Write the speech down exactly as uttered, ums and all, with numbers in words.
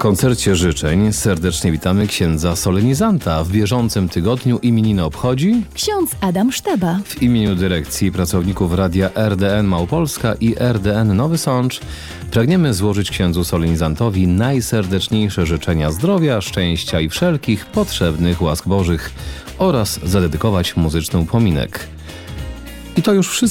koncercie życzeń serdecznie witamy księdza solenizanta. W bieżącym tygodniu imieniny obchodzi ksiądz Adam Sztaba. W imieniu dyrekcji i pracowników radia R D N Małopolska i R D N Nowy Sącz pragniemy złożyć księdzu solenizantowi najserdeczniejsze życzenia zdrowia, szczęścia i wszelkich potrzebnych łask bożych oraz zadedykować muzyczny upominek. I to już wszystko.